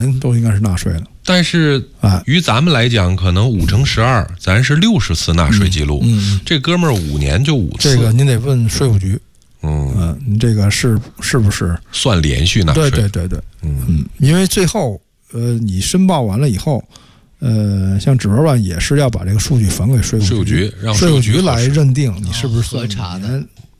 人都应该是纳税了。 但是于咱们来讲，可能5乘12，咱是60次纳税记录。这哥们儿5年就5次。 这个您得问税务局。你这个是不是算连续纳税？ 对，因为最后你申报完了以后，像指纹办也是要把这个数据返给税务局， 让税务局来认定你是不是核查的。